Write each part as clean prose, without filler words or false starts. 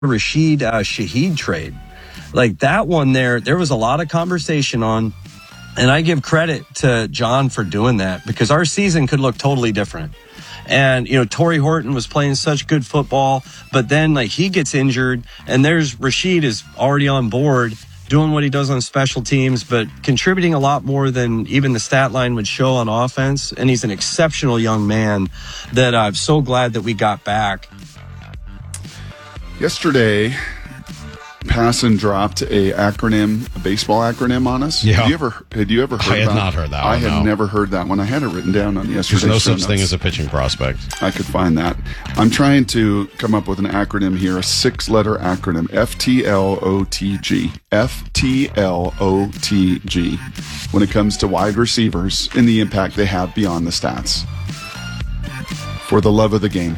Rashid Shaheed trade. Like that one there was a lot of conversation on, and I give credit to John for doing that because our season could look totally different. And, Torrey Horton was playing such good football, but then he gets injured and there's Rashid is already on board doing what he does on special teams, but contributing a lot more than even the stat line would show on offense. And he's an exceptional young man that I'm so glad that we got back. Yesterday, Passon dropped a baseball acronym on us. Yeah. Had you ever heard that? I had not heard that one. I had never heard that one. I had it written down on yesterday's There's no show such thing notes. as a pitching prospect. I could find that. I'm trying to come up with an acronym here, a 6-letter acronym, FTLOTG. FTLOTG. When it comes to wide receivers and the impact they have beyond the stats. For the love of the game.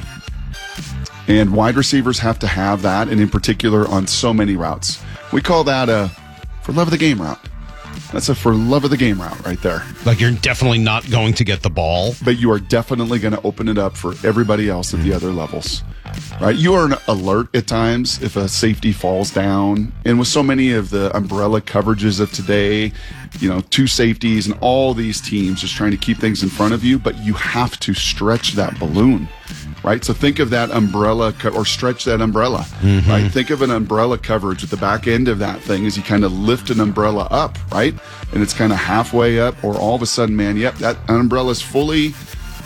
And wide receivers have to have that, and in particular on so many routes. We call that a for love of the game route. That's a for love of the game route right there. Like you're definitely not going to get the ball. But you are definitely going to open it up for everybody else at the other levels. Right? You are an alert at times if a safety falls down. And with so many of the umbrella coverages of today, 2 safeties and all these teams just trying to keep things in front of you, but you have to stretch that balloon. Right? So think of that umbrella or stretch that umbrella, right? Think of an umbrella coverage at the back end of that thing as you kind of lift an umbrella up, right? And it's kind of halfway up or all of a sudden, man, that umbrella is fully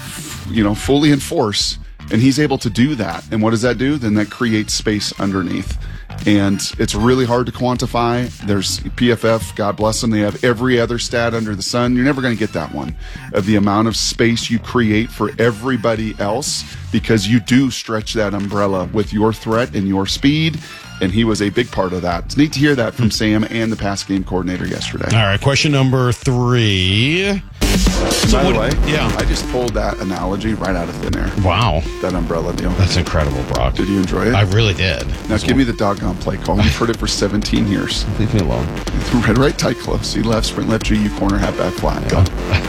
in force and he's able to do that. And what does that do? Then that creates space underneath. And it's really hard to quantify. There's PFF, God bless them. They have every other stat under the sun. You're never going to get that one of the amount of space you create for everybody else because you do stretch that umbrella with your threat and your speed. And he was a big part of that. It's neat to hear that from Sam and the pass game coordinator yesterday. All right, question number 3. By the way, yeah. I just pulled that analogy right out of thin air. Wow. That umbrella deal. That's incredible, Brock. Did you enjoy it? I really did. Now give me the doggone play call. I've heard it for 17 years. Leave me alone. Red, right, tight, close. See left, sprint left, GU, corner, halfback, flat. Go.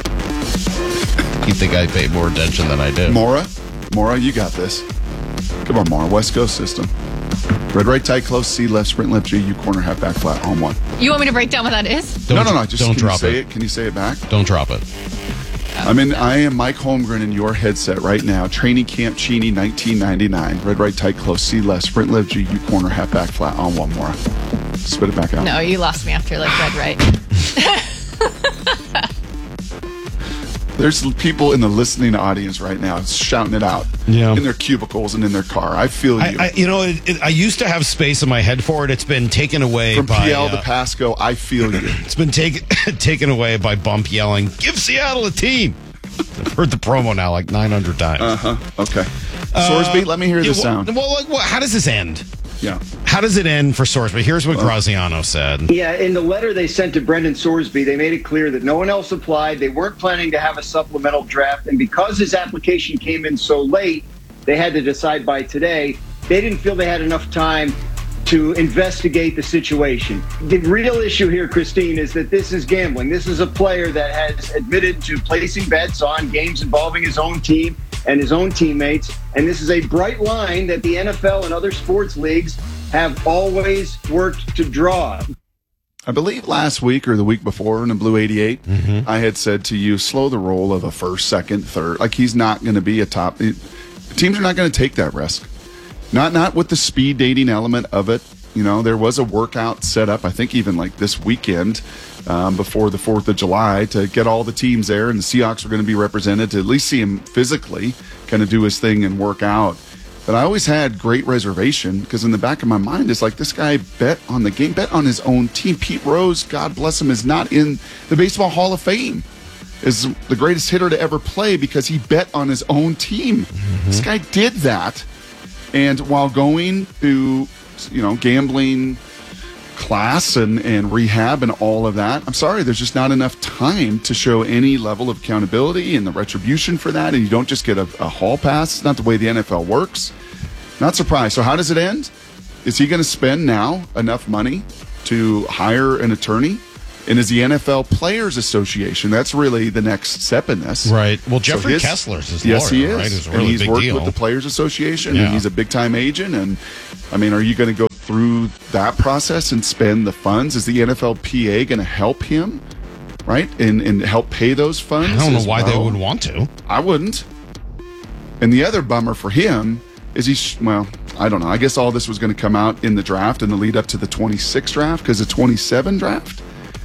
You think I pay more attention than I do. Mora, you got this. Come on, Mora. West Coast system. Red, right, tight, close, C, left, sprint, left, GU, corner, halfback, flat, on 1. You want me to break down what that is? No. Just don't can drop you say it. it? Can you say it back? Don't drop it. I am Mike Holmgren in your headset right now. Training Camp Cheney, 1999. Red, right, tight, close, C, left, sprint, left, GU, corner, halfback, flat, on 1 more. Spit it back out. No, you lost me after red, right. There's people in the listening audience right now shouting it out in their cubicles and in their car. I feel you. I used to have space in my head for it. It's been taken away From by PL to Pasco, I feel you. It's been taken away by Bump yelling, "Give Seattle a team." I've heard the promo now like 900 times. Okay. Sorsby, let me hear the sound. Well, how does this end? Yeah. How does it end for Sorsby? Here's what Graziano said. Yeah, in the letter they sent to Brendan Sorsby, they made it clear that no one else applied. They weren't planning to have a supplemental draft. And because his application came in so late, they had to decide by today. They didn't feel they had enough time to investigate the situation. The real issue here, Christine, is that this is gambling. This is a player that has admitted to placing bets on games involving his own team and his own teammates. And this is a bright line that the NFL and other sports leagues have always worked to draw. I believe last week or the week before in the Blue 88, I had said to you, slow the roll of a first, second, third. Like he's not going to be a top. Teams are not going to take that risk. Not with the speed dating element of it. There was a workout set up, I think even like this weekend before the 4th of July to get all the teams there, and the Seahawks were going to be represented to at least see him physically kind of do his thing and work out. But I always had great reservation because in the back of my mind, it's like this guy bet on the game, bet on his own team. Pete Rose, God bless him, is not in the Baseball Hall of Fame. Is the greatest hitter to ever play because he bet on his own team. This guy did that. And while going through, gambling class and rehab and all of that, I'm sorry, there's just not enough time to show any level of accountability and the retribution for that. And you don't just get a hall pass. It's not the way the NFL works. Not surprised. So how does it end? Is he going to spend now enough money to hire an attorney And as the NFL Players Association, that's really the next step in this. Right. Well, Jeffrey Kessler's his yes, lawyer, he is. right? It's a and really he's big worked deal. with the Players Association, Yeah. and he's a big-time agent. And, I mean, are you going to go through that process and spend the funds? Is the NFLPA going to help him, right, and help pay those funds? I don't know as why they well? would want to. I wouldn't. And the other bummer for him is I don't know. I guess all this was going to come out in the draft in the lead up to the 26 draft, because the 27 draft,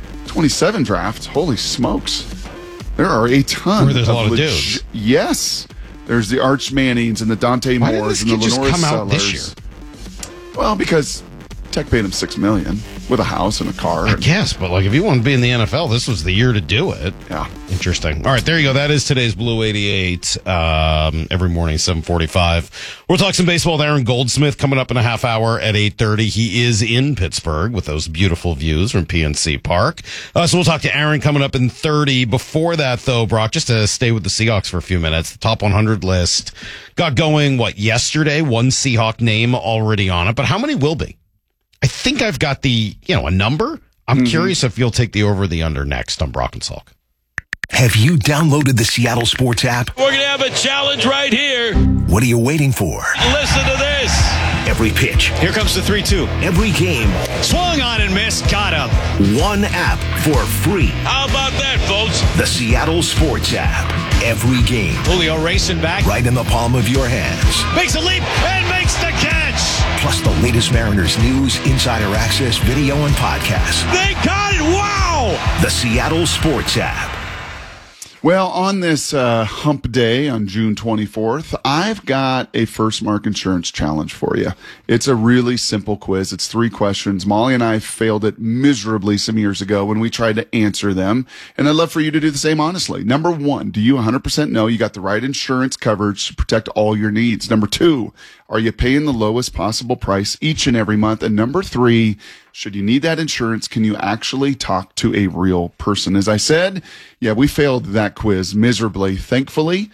holy smokes. There are a ton Where there's a of lot of dudes. Yes. There's the Arch Mannings and the Dante Why didn't Moores this and the kid just Lenore come out this Sellers. Well, because Tech paid him $6 million with a house and a car. I guess, but like if you want to be in the NFL, this was the year to do it. Yeah. Interesting. All right, there you go. That is today's Blue 88. Every morning, 7:45. We'll talk some baseball with Aaron Goldsmith coming up in a half hour at 8:30. He is in Pittsburgh with those beautiful views from PNC Park. So we'll talk to Aaron coming up in 30. Before that, though, Brock, just to stay with the Seahawks for a few minutes, the top 100 list got going, yesterday? One Seahawk name already on it, but how many will be? I think I've got a number. I'm curious if you'll take the over or the under next on Brock and Salk. Have you downloaded the Seattle Sports app? We're going to have a challenge right here. What are you waiting for? Listen to this. Every pitch, Here comes the 3-2. every game, Swung on and missed. Got him. one app for free. How about that, folks? The Seattle Sports app. Every game, Julio racing back. right in the palm of your hands. Makes a leap and makes the catch. Plus the latest Mariners news, insider access, video, and podcasts. They got it. Wow. The Seattle Sports app. Well, on this hump day on June 24th, I've got a First Mark Insurance challenge for you. It's a really simple quiz. It's 3 questions. Molly and I failed it miserably some years ago when we tried to answer them, and I'd love for you to do the same honestly. Number 1, do you 100% know you got the right insurance coverage to protect all your needs? Number 2, are you paying the lowest possible price each and every month? And number 3, should you need that insurance, can you actually talk to a real person? As I said, we failed that quiz miserably. Thankfully,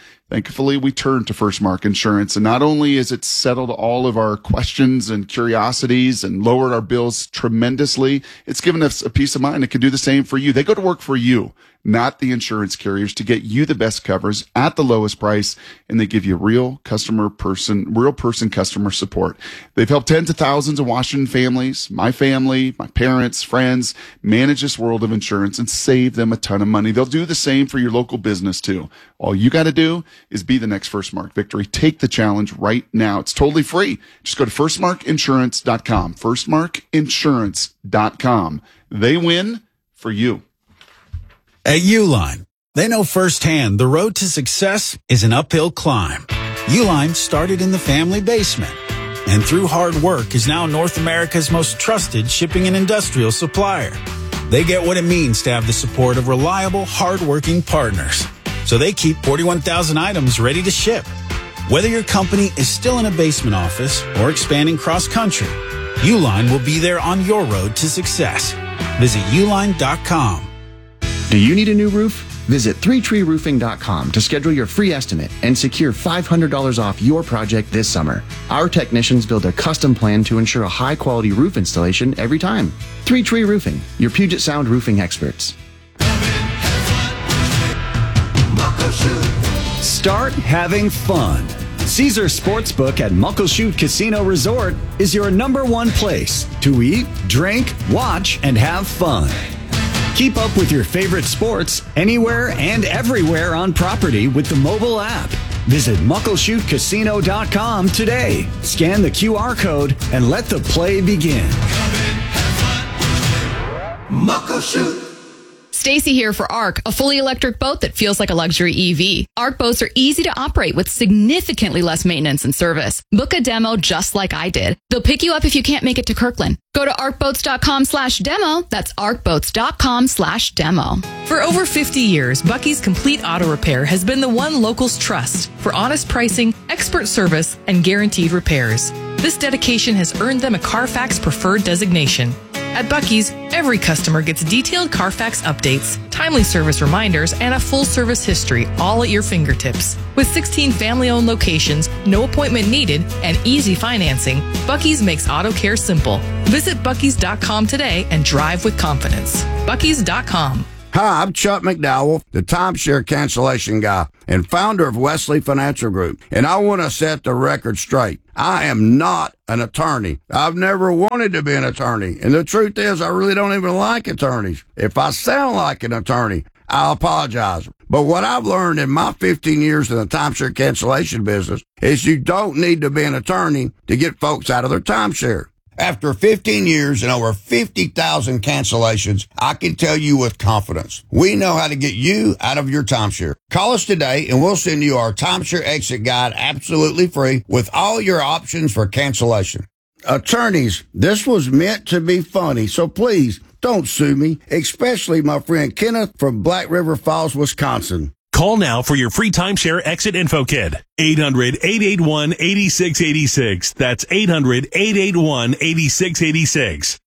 we turned to First Mark Insurance, and not only has it settled all of our questions and curiosities and lowered our bills tremendously, it's given us a peace of mind. It can do the same for you. They go to work for you, not the insurance carriers, to get you the best covers at the lowest price, and they give you real person customer support. They've helped tens of thousands of Washington families, my family, my parents, friends, manage this world of insurance and save them a ton of money. They'll do the same for your local business too. All you got to do is be the next First Mark victory. Take the challenge right now. It's totally free. Just go to firstmarkinsurance.com. Firstmarkinsurance.com. They win for you. At Uline, they know firsthand the road to success is an uphill climb. Uline started in the family basement and through hard work is now North America's most trusted shipping and industrial supplier. They get what it means to have the support of reliable, hardworking partners. So they keep 41,000 items ready to ship. Whether your company is still in a basement office or expanding cross-country, Uline will be there on your road to success. Visit uline.com. Do you need a new roof? Visit 3treeroofing.com to schedule your free estimate and secure $500 off your project this summer. Our technicians build a custom plan to ensure a high-quality roof installation every time. 3 Tree Roofing, your Puget Sound roofing experts. Start having fun. Caesar Sportsbook at Muckleshoot Casino Resort is your #1 place to eat, drink, watch, and have fun. Keep up with your favorite sports anywhere and everywhere on property with the mobile app. Visit muckleshootcasino.com today. Scan the QR code and let the play begin. Muckleshoot. Stacy here for ARC, a fully electric boat that feels like a luxury EV. ARC boats are easy to operate with significantly less maintenance and service. Book a demo just like I did. They'll pick you up if you can't make it to Kirkland. Go to arcboats.com/demo. That's arcboats.com/demo. For over 50 years, Bucky's Complete Auto Repair has been the one locals trust for honest pricing, expert service, and guaranteed repairs. This dedication has earned them a Carfax Preferred designation. At Buc-ee's, every customer gets detailed Carfax updates, timely service reminders, and a full service history all at your fingertips. With 16 family-owned locations, no appointment needed, and easy financing, Buc-ee's makes auto care simple. Visit Buc-ee's.com today and drive with confidence. Buc-ee's.com. Hi, I'm Chuck McDowell, the timeshare cancellation guy and founder of Wesley Financial Group. And I want to set the record straight. I am not an attorney. I've never wanted to be an attorney. And the truth is, I really don't even like attorneys. If I sound like an attorney, I apologize. But what I've learned in my 15 years in the timeshare cancellation business is you don't need to be an attorney to get folks out of their timeshare. After 15 years and over 50,000 cancellations, I can tell you with confidence, we know how to get you out of your timeshare. Call us today and we'll send you our timeshare exit guide absolutely free with all your options for cancellation. Attorneys, this was meant to be funny, so please don't sue me, especially my friend Kenneth from Black River Falls, Wisconsin. Call now for your free timeshare exit info kit. 800-881-8686. That's 800-881-8686.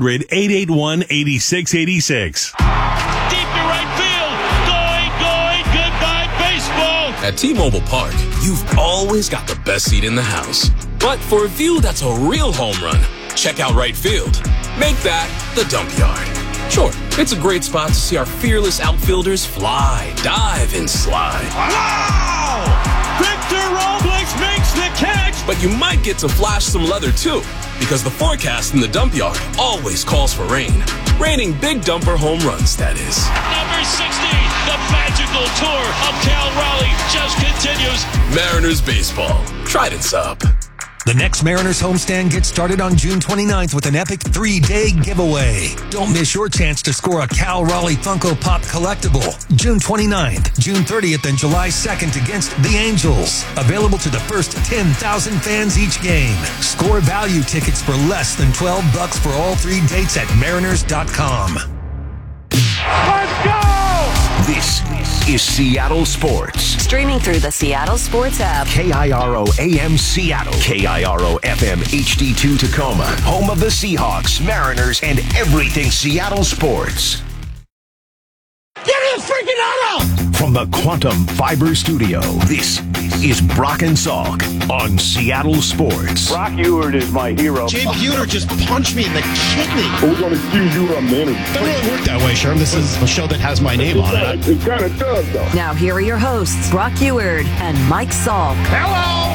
800-881-8686. Deep to right field. Going. Goodbye, baseball. At T-Mobile Park, you've always got the best seat in the house. But for a view that's a real home run, check out right field. Make that the dump yard. Sure, it's a great spot to see our fearless outfielders fly, dive, and slide. Wow! Victor Robles makes the catch! But you might get to flash some leather too, because the forecast in the dump yard always calls for rain. Raining big dumper home runs, that is. Number 60, the magical tour of Cal Raleigh just continues. Mariners baseball. Trident's up. The next Mariners homestand gets started on June 29th with an epic 3-day giveaway. Don't miss your chance to score a Cal Raleigh Funko Pop collectible. June 29th, June 30th, and July 2nd against the Angels. Available to the first 10,000 fans each game. Score value tickets for less than $12 for all 3 dates at mariners.com. Let's go! This is Seattle Sports. Streaming through the Seattle Sports app. KIRO AM Seattle. KIRO FM HD2 Tacoma. Home of the Seahawks, Mariners, and everything Seattle sports. Get his freaking auto! From the Quantum Fiber Studio, this is Brock and Salk on Seattle Sports. Brock Ewert is my hero. Jay Buhner just punched me in the kidney. We're going to accuse you of manager. Doesn't really work that way, Sherm. This is a show that has my name on it. It kind of does, though. Now here are your hosts, Brock Ewert and Mike Salk. All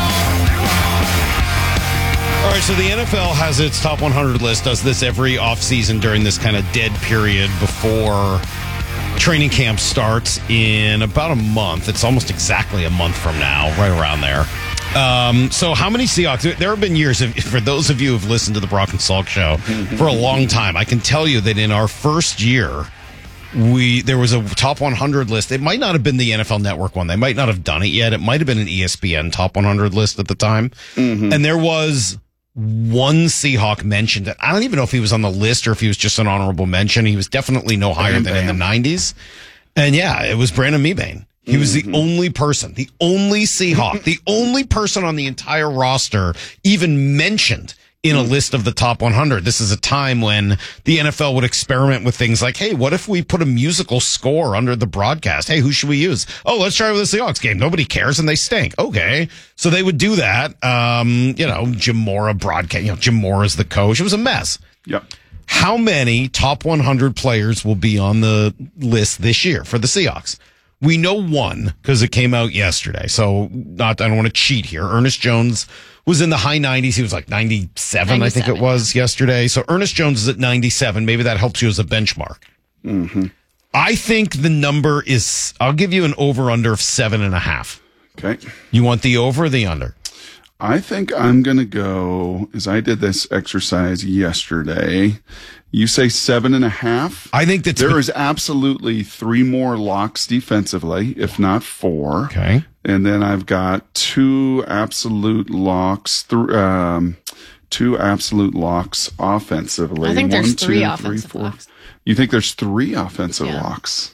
right, so the NFL has its top 100 list, does this every offseason during this kind of dead period before training camp starts in about a month. It's almost exactly a month from now, right around there. So how many Seahawks? There have been years, for those of you who have listened to the Brock and Salk show for a long time, I can tell you that in our first year, there was a top 100 list. It might not have been the NFL Network one. They might not have done it yet. It might have been an ESPN top 100 list at the time. And there was one Seahawk mentioned. I don't even know if he was on the list or if he was just an honorable mention. He was definitely no higher than in the 90s. And yeah, it was Brandon Mebane. He was the only person, the only Seahawk, the only person on the entire roster even mentioned in a list of the top 100. This is a time when the NFL would experiment with things like, hey, what if we put a musical score under the broadcast? Hey, who should we use? Oh, let's try it with the Seahawks game. Nobody cares and they stink. Okay. So they would do that. Jim Mora broadcast, Jim Mora's the coach. It was a mess. Yep. How many top 100 players will be on the list this year for the Seahawks? We know one because it came out yesterday. So I don't want to cheat here. Ernest Jones was in the high 90s. He was like 97, I think it was yesterday. So Ernest Jones is at 97. Maybe that helps you as a benchmark. I think the number is, I'll give you an over-under of 7.5. Okay. You want the over or the under? I think I'm going to go, as I did this exercise yesterday, you say 7.5. I think that there is absolutely 3 more locks defensively, if not 4. Okay. And then I've got 2 absolute locks, 2 absolute locks offensively. I think there's 3 offensive locks. You think there's 3 offensive locks?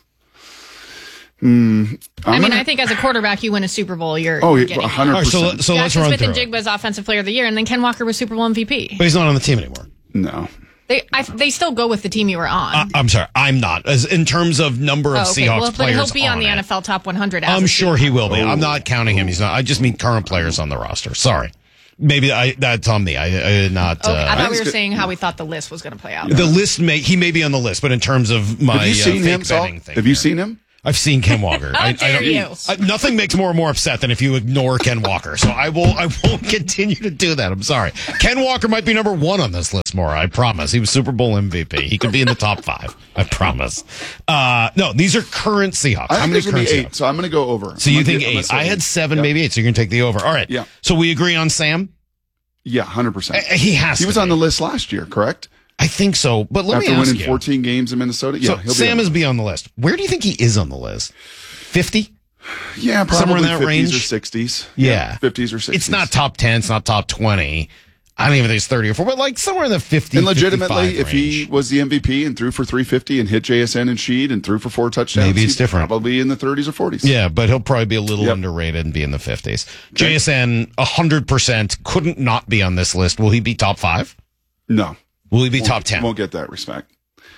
I think as a quarterback, you win a Super Bowl. You're getting 100%. Right, so let's run Smith through and it. Jigba's Offensive Player of the Year, and then Ken Walker was Super Bowl MVP. But he's not on the team anymore. No. They still go with the team you were on. I'm sorry, I'm not. As in terms of number of Seahawks players, but he'll be on the it. NFL Top 100. I'm sure he will be. I'm not counting him. He's not. I just mean current players on the roster. Sorry, maybe that's on me. I did not. Okay, I thought we were saying how we thought the list was going to play out. The list he may be on the list, but in terms of my have you seen him, betting thing, have you seen him? I've seen Ken Walker. How dare you? Nothing makes me more upset than if you ignore Ken Walker. So I won't continue to do that. I'm sorry. Ken Walker might be number 1 on this list, Maura. I promise. He was Super Bowl MVP. He could be in the top 5. I promise. No, these are current Seahawks. I think there's going to be 8, so I'm going to go over. So you think 8? I had 7, maybe 8, so you're going to take the over. All right. Yeah. So we agree on Sam? Yeah, 100%. He has to He was on the list last year, correct? I think so, but let me ask you. After winning 14 games in Minnesota? Yeah, so Sam is be on the list. Where do you think he is on the list? 50? Yeah, probably somewhere in that 50s range. or 60s. Yeah. 50s or 60s. It's not top 10, it's not top 20. I don't even think it's 30 or 4, but like somewhere in the 50. And legitimately, if range. he was the MVP and threw for 350 and hit JSN and Sheed and threw for 4 touchdowns, maybe it's different. Probably in the 30s or 40s. Yeah, but he'll probably be a little underrated and be in the 50s. Okay. JSN, 100% couldn't not be on this list. Will he be top 5? No. Will he be top 10? Won't get that respect.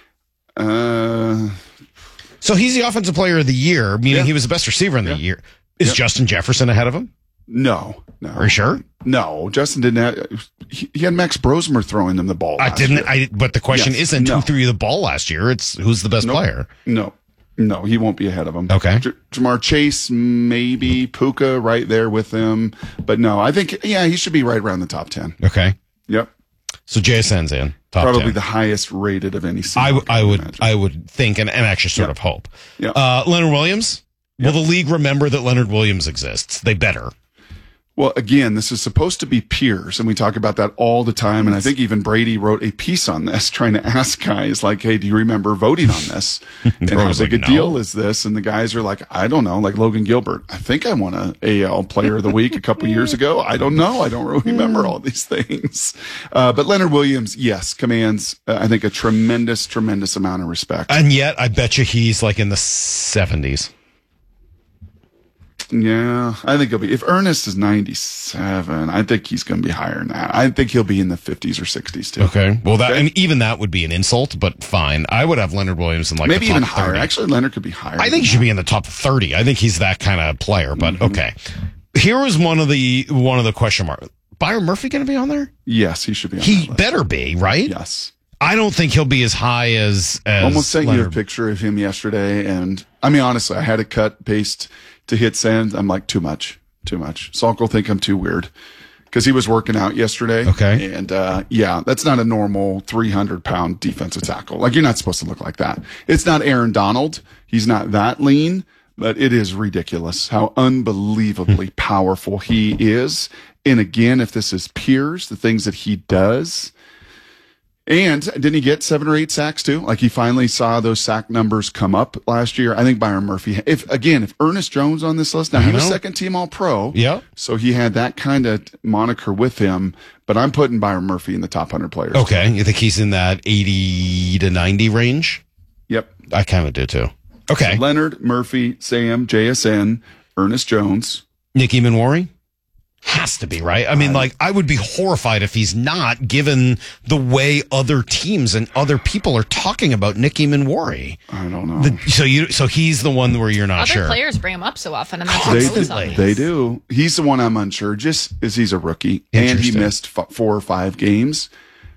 So he's the offensive player of the year, meaning he was the best receiver in the year. Is Justin Jefferson ahead of him? No. Are you sure? No, Justin didn't have, he had Max Brosmer throwing them the ball. But the question isn't who threw you the ball last year. It's who's the best player. No, he won't be ahead of him. Okay. Jamar Chase, maybe Puka right there with him. But no, I think, he should be right around the top 10. Okay. Yep. So JSN's in top probably 10. the highest rated of any. I would think and actually sort of hope. Yeah. Leonard Williams. Will the league remember that Leonard Williams exists? They better. Well, again, this is supposed to be peers, and we talk about that all the time. And I think even Brady wrote a piece on this, trying to ask guys like, "Hey, do you remember voting on this? And how big a deal is this?" And the guys are like, "I don't know." Like Logan Gilbert, I think I won a AL Player of the Week a couple years ago. I don't know. I don't really remember all these things. But Leonard Williams, yes, commands I think a tremendous amount of respect. And yet, I bet you he's like in the 70s. Yeah, I think he'll be. If Ernest is 97, I think he's going to be higher than that. I think he'll be in the 50s or 60s too. Okay. Well, and even that would be an insult, but fine. I would have Leonard Williams in like maybe the top even higher. 30. Actually, Leonard could be higher. I think he should be in the top 30. I think he's that kind of player. But okay, here is one of the question marks. Byron Murphy going to be on there? Yes, he should be. He better be, right? Yes. I don't think he'll be as high as almost sent Leonard. you a picture of him yesterday, and I mean honestly, I had to cut paste to hit send. I'm like too much. Salk will think I'm too weird because he was working out yesterday. Okay, and that's not a normal 300-pound defensive tackle. Like you're not supposed to look like that. It's not Aaron Donald. He's not that lean, but it is ridiculous how unbelievably powerful he is. And again, if this is peers, the things that he does. And didn't he get 7 or 8 sacks too? Like he finally saw those sack numbers come up last year. I think Byron Murphy, if Ernest Jones on this list, now he was second team all pro. Yeah. So he had that kind of moniker with him, but I'm putting Byron Murphy in the top 100 players. Okay. You think he's in that 80 to 90 range? Yep. I kind of do too. Okay. So Leonard, Murphy, Sam, JSN, Ernest Jones. Nicky Manwari? Has to be, right? I mean, I would be horrified if he's not, given the way other teams and other people are talking about Nicky Manwari. I don't know. So he's the one where you're not other sure. Other players bring him up so often, and that's they do. He's the one I'm unsure, just as he's a rookie, and he missed 4 or 5 games.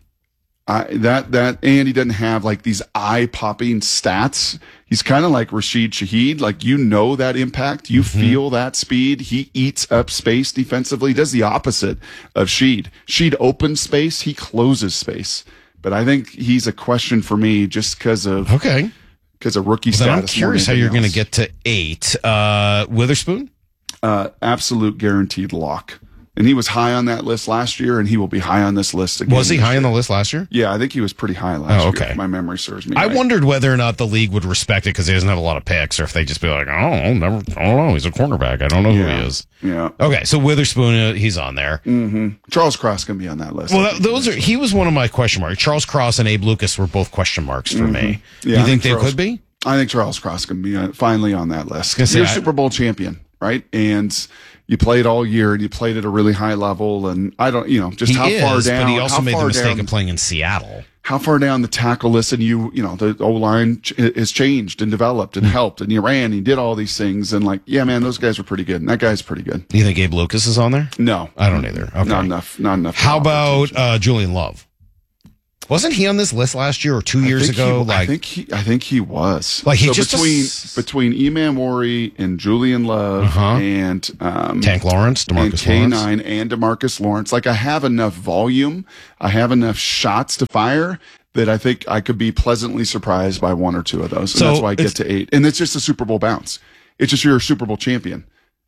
And he doesn't have like these eye-popping stats. He's kind of like Rashid Shaheed. Like, that impact. You feel that speed. He eats up space defensively. He does the opposite of Sheed. Sheed opens space. He closes space. But I think he's a question for me just because of rookie status. I'm curious how you're going to get to 8. Witherspoon? Absolute guaranteed lock. And he was high on that list last year, and he will be high on this list again. Was he high on the list last year? Yeah, I think he was pretty high last year, okay. if my memory serves me I right. wondered whether or not the league would respect it because he doesn't have a lot of picks, or if they just be like, I don't know, he's a cornerback. I don't know who he is. Yeah. Okay, so Witherspoon, he's on there. Mm-hmm. Charles Cross can be on that list. Well, he was one of my question marks. Charles Cross and Abe Lucas were both question marks for me. Yeah, you think they could be? I think Charles Cross can be finally on that list. You're a Super Bowl champion, right? And you played all year, and you played at a really high level, and I don't, just how far down. But he also made the mistake of playing in Seattle. how far down the tackle list, and the O-line has changed and developed and helped, and you ran and you did all these things, and yeah, man, those guys were pretty good, and that guy's pretty good. Do you think Gabe Lucas is on there? No. I don't either. Okay. Not enough. How about Julian Love? Wasn't he on this list last year or 2 years ago? I think he was. Between Eman Wari and Julian Love and Tank Lawrence, DeMarcus and Lawrence. K9 and DeMarcus Lawrence, I have enough volume, I have enough shots to fire that I think I could be pleasantly surprised by one or two of those. And that's why I get to 8. And it's just a Super Bowl bounce. It's just you're a Super Bowl champion.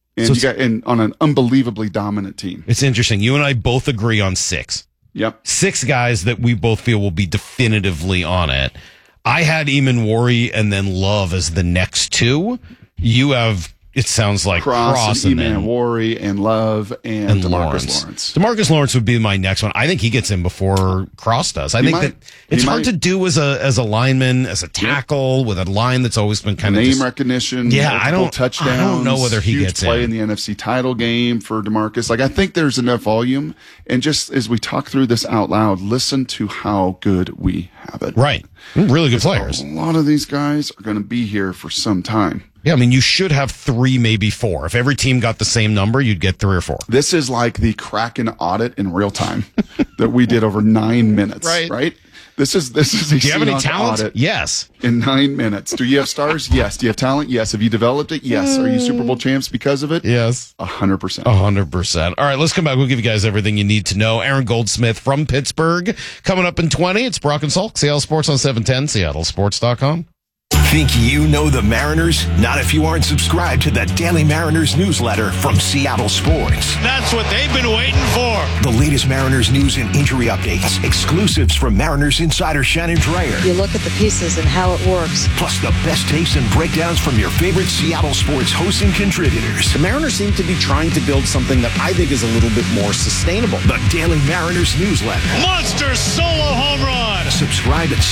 And on an unbelievably dominant team. It's interesting. You and I both agree on 6. Yep. 6 guys that we both feel will be definitively on it. I had Eman Wari and then Love as the next 2. You have, it sounds like Cross and Eman Wari and Love and DeMarcus Lawrence. DeMarcus Lawrence would be my next one. I think he gets in before Cross does. I think that it's hard to do as a lineman, as a tackle with a line that's always been kind of name recognition. Yeah, I don't know whether he gets play in the NFC title game for DeMarcus. I think there's enough volume. And just as we talk through this out loud, listen to how good we have it. Right. Really good players. A lot of these guys are going to be here for some time. Yeah, I mean, you should have 3, maybe 4. If every team got the same number, you'd get 3 or 4. This is like the Kraken audit in real time that we did over 9 minutes. Right? This is a Do you have any talent? Audit Yes. In 9 minutes. Do you have stars? Yes. Do you have talent? Yes. Have you developed it? Yes. Are you Super Bowl champs because of it? Yes. 100%. 100%. All right, let's come back. We'll give you guys everything you need to know. Aaron Goldsmith from Pittsburgh coming up in 20. It's Brock and Salk, Seattle Sports on 710, seattlesports.com. Think you know the Mariners? Not if you aren't subscribed to the Daily Mariners newsletter from Seattle Sports. That's what they've been waiting for. The latest Mariners news and injury updates, exclusives from Mariners insider Shannon Dreyer. You look at the pieces and how it works. Plus the best takes and breakdowns from your favorite Seattle Sports hosts and contributors. The Mariners seem to be trying to build something that I think is a little bit more sustainable. The Daily Mariners newsletter. Monster solo home run. Subscribe at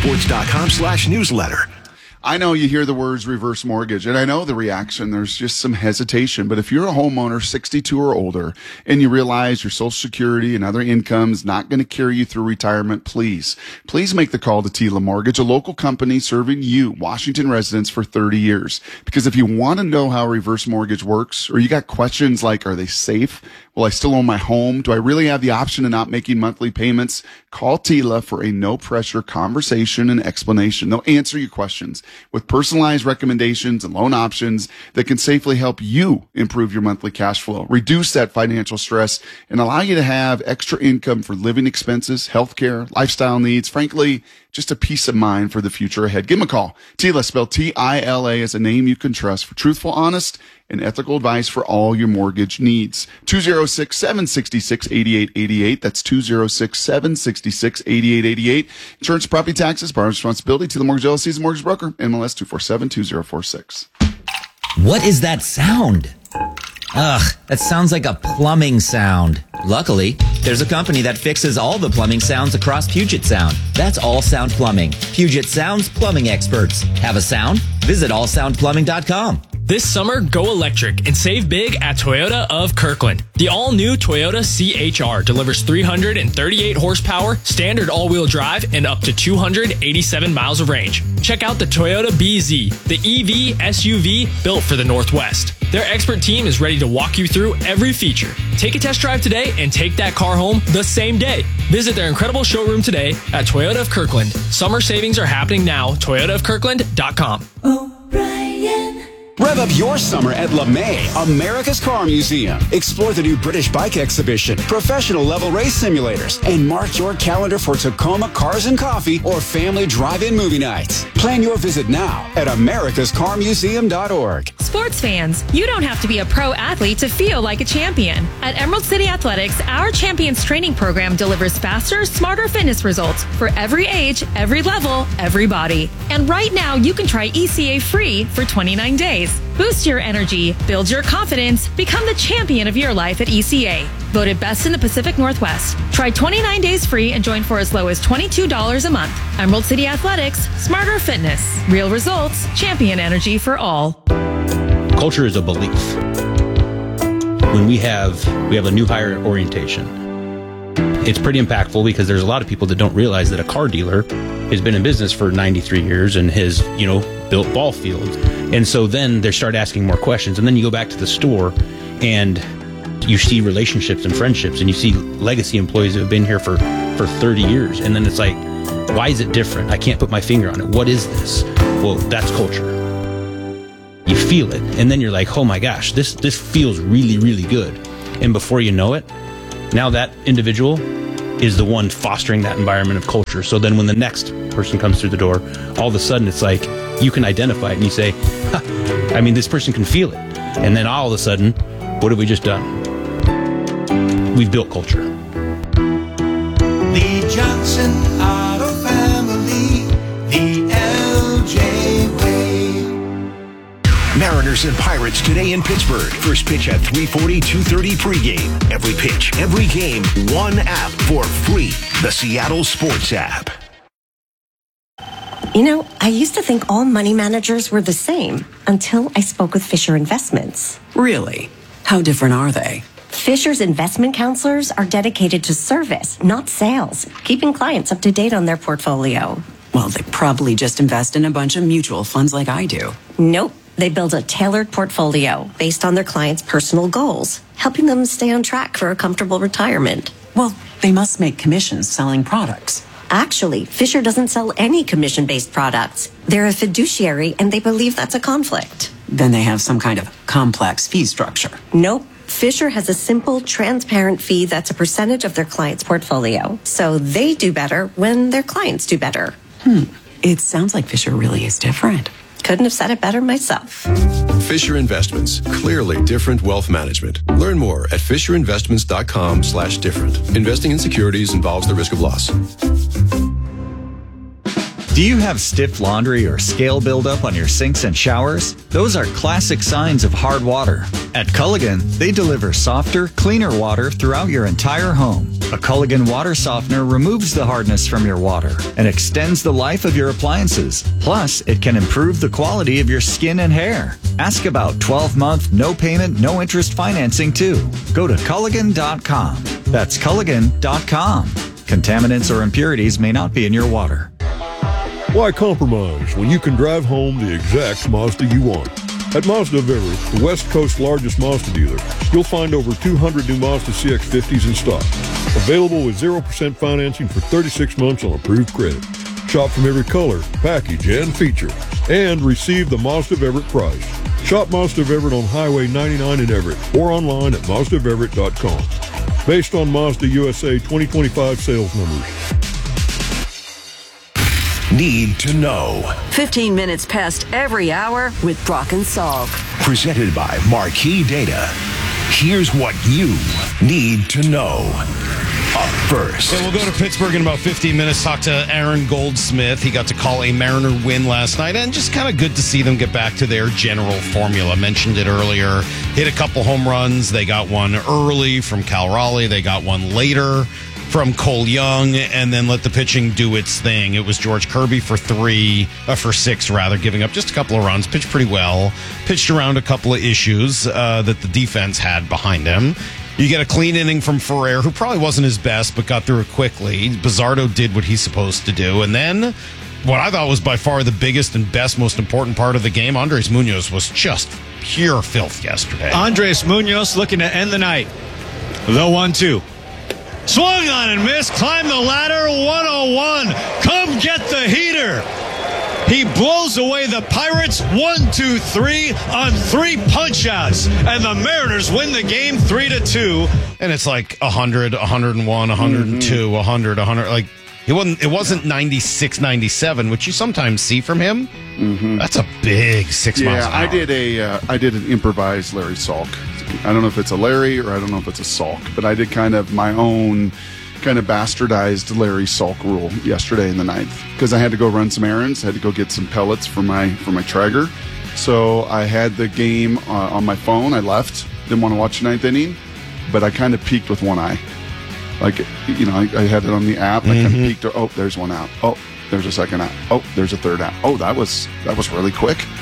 seattlesports.com/newsletter. I know you hear the words reverse mortgage, and I know the reaction. There's just some hesitation. But if you're a homeowner 62 or older and you realize your Social Security and other income's not going to carry you through retirement, please make the call to Tila Mortgage, a local company serving you, Washington residents, for 30 years. Because if you want to know how reverse mortgage works, or you got questions like, are they safe? Will I still own my home? Do I really have the option of not making monthly payments? Call Tila for a no-pressure conversation and explanation. They'll answer your questions with personalized recommendations and loan options that can safely help you improve your monthly cash flow, reduce that financial stress, and allow you to have extra income for living expenses, healthcare, lifestyle needs, frankly, just a peace of mind for the future ahead. Give them a call. Tila, spelled Tila, is a name you can trust for truthful, honest, and ethical advice for all your mortgage needs. 206-766-8888. That's 206-766-8888. Insurance, property taxes, borrower's responsibility. Tila Mortgage LLC is a mortgage broker. MLS 247-2046. What is that sound? Ugh, that sounds like a plumbing sound. Luckily, there's a company that fixes all the plumbing sounds across Puget Sound. That's All Sound Plumbing. Puget Sound's plumbing experts. Have a sound? Visit allsoundplumbing.com. This summer, go electric and save big at Toyota of Kirkland. The all-new Toyota CHR delivers 338 horsepower, standard all-wheel drive, and up to 287 miles of range. Check out the Toyota BZ, the EV SUV built for the Northwest. Their expert team is ready to walk you through every feature. Take a test drive today and take that car home the same day. Visit their incredible showroom today at Toyota of Kirkland. Summer savings are happening now. ToyotaofKirkland.com. Rev up your summer at LeMay, America's Car Museum. Explore the new British bike exhibition, professional level race simulators, and mark your calendar for Tacoma Cars and Coffee or family drive-in movie nights. Plan your visit now at americascarmuseum.org. Sports fans, you don't have to be a pro athlete to feel like a champion. At Emerald City Athletics, our Champions Training Program delivers faster, smarter fitness results for every age, every level, every body. And right now, you can try ECA free for 29 days. Boost your energy, build your confidence, become the champion of your life at ECA. Voted best in the Pacific Northwest. Try 29 days free and join for as low as $22 a month. Emerald City Athletics, smarter fitness, real results, champion energy for all. Culture is a belief. When we have a new hire orientation, it's pretty impactful because there's a lot of people that don't realize that a car dealer has been in business for 93 years and has, built ball fields. And so then they start asking more questions. And then you go back to the store and you see relationships and friendships, and you see legacy employees who have been here for 30 years. And then it's like, why is it different? I can't put my finger on it. What is this? Well, that's culture. You feel it. And then you're like, oh my gosh, this feels really, really good. And before you know it, now that individual is the one fostering that environment of culture. So then when the next person comes through the door, all of a sudden it's like, you can identify it and you say, this person can feel it. And then all of a sudden, what have we just done? We've built culture. Lee Johnson Auto Family, the LJ way. Mariners and Pirates today in Pittsburgh. First pitch at 3:40, 2:30 pregame. Every pitch, every game, one app for free. The Seattle Sports app. I used to think all money managers were the same until I spoke with Fisher Investments. Really? How different are they? Fisher's investment counselors are dedicated to service, not sales, keeping clients up to date on their portfolio. Well, they probably just invest in a bunch of mutual funds like I do. Nope. They build a tailored portfolio based on their clients' personal goals, helping them stay on track for a comfortable retirement. Well, they must make commissions selling products. Actually, Fisher doesn't sell any commission-based products. They're a fiduciary, and they believe that's a conflict. Then they have some kind of complex fee structure. Nope. Fisher has a simple, transparent fee that's a percentage of their client's portfolio. So they do better when their clients do better. It sounds like Fisher really is different. Couldn't have said it better myself. Fisher Investments. Clearly different wealth management. Learn more at fisherinvestments.com/different. Investing in securities involves the risk of loss. Do you have stiff laundry or scale buildup on your sinks and showers? Those are classic signs of hard water. At Culligan, they deliver softer, cleaner water throughout your entire home. A Culligan water softener removes the hardness from your water and extends the life of your appliances. Plus, it can improve the quality of your skin and hair. Ask about 12-month, no payment, no interest financing too. Go to Culligan.com. That's Culligan.com. Contaminants or impurities may not be in your water. Why compromise when you can drive home the exact Mazda you want? At Mazda of Everett, the West Coast's largest Mazda dealer, you'll find over 200 new Mazda CX-50s in stock. Available with 0% financing for 36 months on approved credit. Shop from every color, package, and feature. And receive the Mazda of Everett price. Shop Mazda of Everett on Highway 99 in Everett or online at MazdaofEverett.com. Based on Mazda USA 2025 sales numbers. Need to know. 15 minutes past every hour with Brock and Salk. Presented by Marquee Data. Here's what you need to know. Up first. So we'll go to Pittsburgh in about 15 minutes, talk to Aaron Goldsmith. He got to call a Mariner win last night, and just kind of good to see them get back to their general formula. Mentioned it earlier. Hit a couple home runs. They got one early from Cal Raleigh. They got one later from Cole Young, and then let the pitching do its thing. It was George Kirby for six, giving up just a couple of runs. Pitched pretty well. Pitched around a couple of issues that the defense had behind him. You get a clean inning from Ferrer, who probably wasn't his best, but got through it quickly. Bizzardo did what he's supposed to do. And then, what I thought was by far the biggest and best, most important part of the game, Andres Munoz was just pure filth yesterday. Andres Munoz looking to end the night. The 1-2. Swung on and missed. Climbed the ladder. 101. Come get the heater. He blows away the Pirates 1-2-3 on 3 punch-outs. And the Mariners win the game 3-2. And it's like 100, 101, 102, 100, 100. Like, it wasn't 96, 97, which you sometimes see from him. Mm-hmm. That's a big 6 miles an hour. I did an improvised Larry Salk. I don't know if it's a Larry or I don't know if it's a Salk, but I did kind of my own kind of bastardized Larry Salk rule yesterday in the ninth because I had to go run some errands. I had to go get some pellets for my Traeger. So I had the game on my phone. I left. Didn't want to watch the ninth inning, but I kind of peeked with one eye. Like, you know, I had it on the app. I kind of peeked. Oh, there's one out. Oh, there's a second out. Oh, there's a third out. Oh, that was really quick.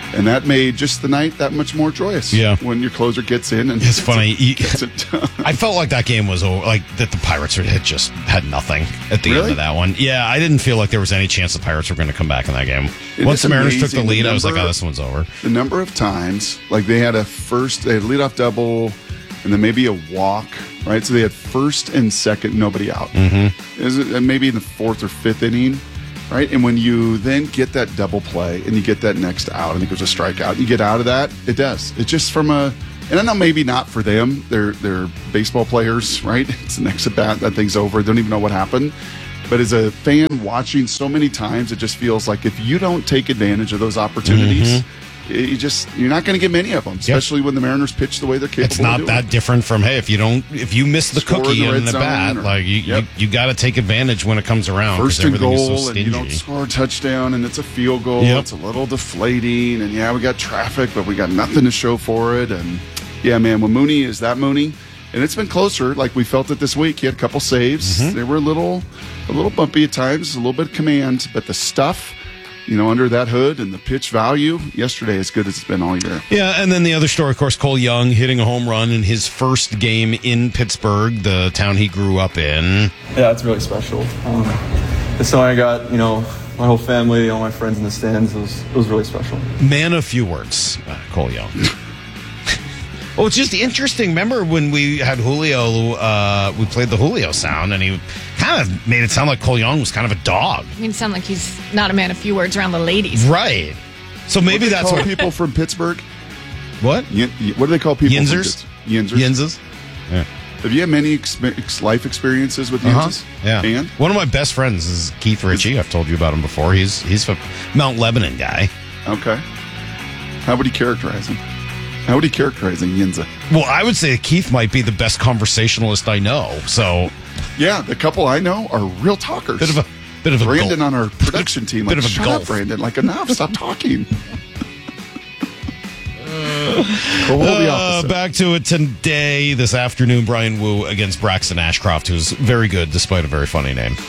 And that made just the night that much more joyous. Yeah. When your closer gets in and It's funny. gets it done. I felt like that game was over, like that the Pirates had just had nothing at the end of that one. Yeah, I didn't feel like there was any chance the Pirates were going to come back in that game. Once the Mariners took the lead, I was like, oh, this one's over. The number of times, like they had a leadoff double and then maybe a walk, right? So they had first and second, nobody out. Mm-hmm. Is it maybe in the fourth or fifth inning? Right, and when you then get that double play and you get that next out, I think it was a strikeout. You get out of that, it does. It's just from and I know maybe not for them. They're baseball players, right? It's the next at bat, that thing's over. They don't even know what happened. But as a fan watching so many times, it just feels like if you don't take advantage of those opportunities, you're not going to get many of them. Especially when the Mariners pitch the way they're capable. It's not of doing. that different from if you miss the Score cookie in in the bat, like you got to take advantage when it comes around. First and everything is goal, so and you don't score a touchdown, and it's a field goal. Yep. It's a little deflating, and we got traffic, but we got nothing to show for it. And man, when Mooney is that Mooney, and it's been closer. Like we felt it this week. He had a couple saves. They were a little bumpy at times, a little bit of command, but the stuff, under that hood and the pitch value yesterday as good as it's been all year. Yeah, and then the other story, of course, Cole Young hitting a home run in his first game in Pittsburgh, the town he grew up in. Yeah, it's really special. It's something I got, my whole family, all my friends in the stands. It was really special. Man of few words, Cole Young. Oh, it's just interesting. Remember when we had Julio, we played the Julio sound, and he kind of made it sound like Cole Young was kind of a dog. I mean, sound like he's not a man of few words around the ladies. Right. So maybe that's what people from Pittsburgh. What? What do they call people? Yinzers. Yinzers. Yeah. Have you had many life experiences with Yinzers? Yeah. And one of my best friends is Keith Ritchie. I've told you about him before. He's a Mount Lebanon guy. Okay. How would he characterize him? How would he characterize a Yinza? Well, I would say Keith might be the best conversationalist I know. So, yeah, the couple I know are real talkers. Bit of a Brandon on our production team. Bit of a shut gulf. up, Brandon. Like, enough. Stop talking. Back to it today, this afternoon. Brian Wu against Braxton Ashcroft, who's very good despite a very funny name.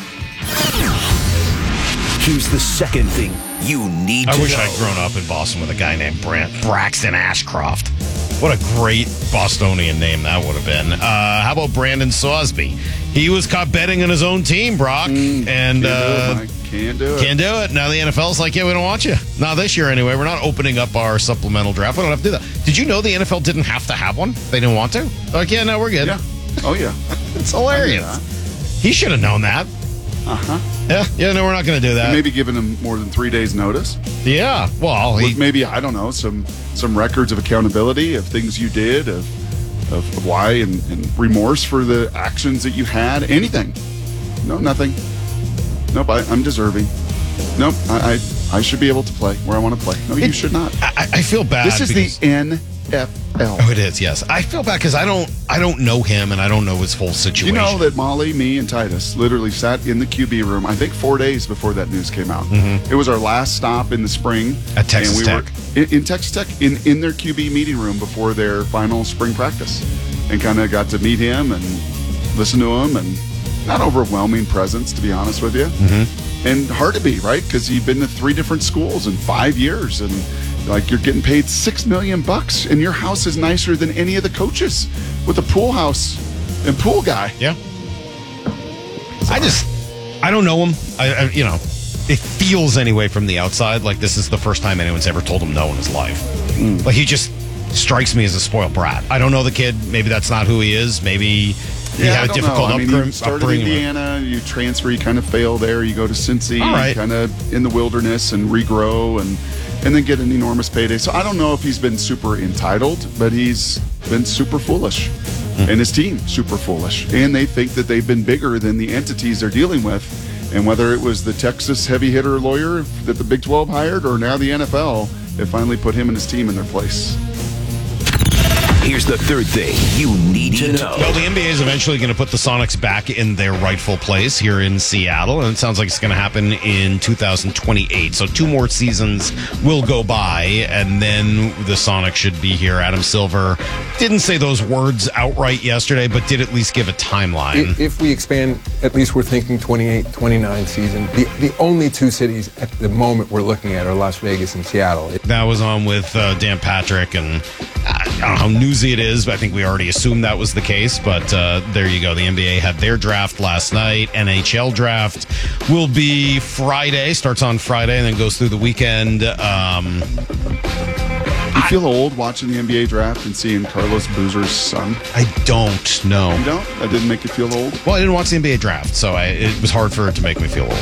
Here's the second thing you need to know. I wish I'd grown up in Boston with a guy named Braxton Ashcroft. What a great Bostonian name that would have been. How about Brandon Sosby? He was caught betting on his own team, Brock. And can't do it. Can't do it. Now the NFL's like, yeah, we don't want you. Not this year anyway. We're not opening up our supplemental draft. We don't have to do that. Did you know the NFL didn't have to have one? They didn't want to? They're like, yeah, no, we're good. Yeah. Oh, yeah. It's hilarious. He should have known that. Yeah, no, we're not going to do that. And maybe giving him more than 3 days notice. Yeah, well, with maybe, I don't know, some records of accountability of things you did, of why, and remorse for the actions that you had. Anything. No, nothing. Nope, I'm deserving. Nope, I should be able to play where I want to play. No, you should not. I feel bad. This is the NFL. Oh, it is, yes. I feel bad because I don't know him and I don't know his whole situation. You know that Molly, me, and Titus literally sat in the QB room, I think 4 days before that news came out. Mm-hmm. It was our last stop in the spring. At Texas Tech. Were in Texas Tech, in their QB meeting room before their final spring practice. And kind of got to meet him and listen to him, and not overwhelming presence, to be honest with you. Mm-hmm. And hard to be, right? Because you've been to 3 different schools in 5 years, and like you're getting paid $6 million, and your house is nicer than any of the coaches with a pool house and pool guy. Yeah. I don't know him. I it feels anyway from the outside like this is the first time anyone's ever told him no in his life. Like he just strikes me as a spoiled brat. I don't know the kid. Maybe that's not who he is. Maybe he had a difficult you started in Indiana, you transfer, you kind of fail there. You go to Cincy, kind of in the wilderness and regrow and then get an enormous payday. So I don't know if he's been super entitled, but he's been super foolish. And his team, super foolish. And they think that they've been bigger than the entities they're dealing with. And whether it was the Texas heavy hitter lawyer that the Big 12 hired or now the NFL, they finally put him and his team in their place. Here's the third thing you need to know. Well, the NBA is eventually going to put the Sonics back in their rightful place here in Seattle, and it sounds like it's going to happen in 2028. So 2 more seasons will go by, and then the Sonics should be here. Adam Silver didn't say those words outright yesterday, but did at least give a timeline. If we expand, at least we're thinking 28, 29 season. The only 2 cities at the moment we're looking at are Las Vegas and Seattle. That was on with Dan Patrick, and I don't know how newsy it is, but I think we already assumed that was the case. But there you go. The NBA had their draft last night. NHL draft will be Friday, starts on Friday, and then goes through the weekend. You feel old watching the NBA draft and seeing Carlos Boozer's son? I don't know. You don't? That didn't make you feel old? Well, I didn't watch the NBA draft, so it was hard for it to make me feel old.